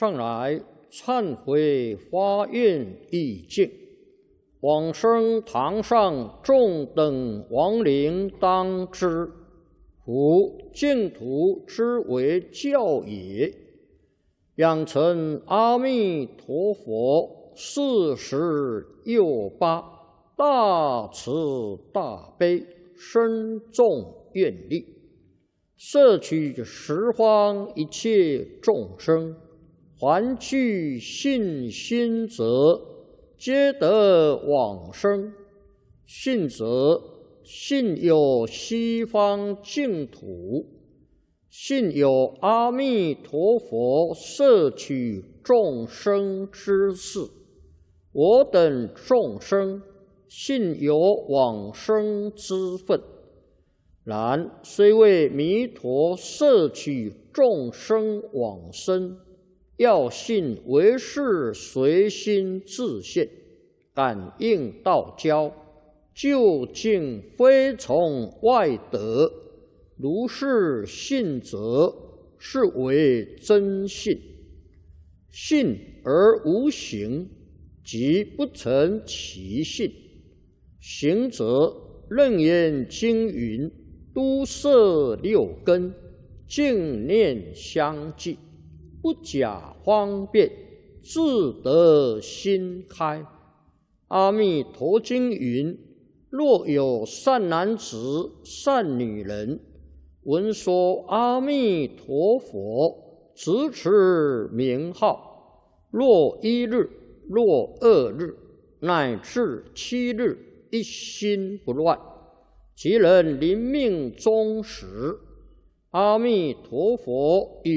上来忏悔发愿意境，往生堂上众等亡灵当知，夫净土之为教也。养成阿弥陀佛46大慈大悲深重愿力，摄取十方一切众生，还具信心者，皆得往生。信者，信有西方净土，信有阿弥陀佛摄取众生之事。我等众生信有往生之分，然虽为弥陀摄取众生往生，要信唯是随心自现，感应道交，究竟非从外得。如是信者，是为真信。信而无行，即不成其信。行者，楞严经云：都摄六根，净念相继，不假方便，自得心开。阿弥陀经云：若有善男子、善女人，闻说阿弥陀佛，直持名号，若1日，若2日，乃至7日，一心不乱，即能临命终时，阿弥陀佛与